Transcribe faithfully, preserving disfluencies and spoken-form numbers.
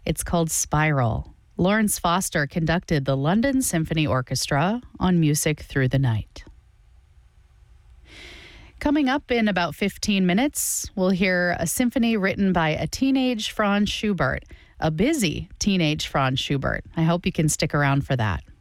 It's called Spiral. Lawrence Foster conducted the London Symphony Orchestra on Music Through the Night. Coming up in about fifteen minutes, we'll hear a symphony written by a teenage Franz Schubert, a busy teenage Franz Schubert. I hope you can stick around for that.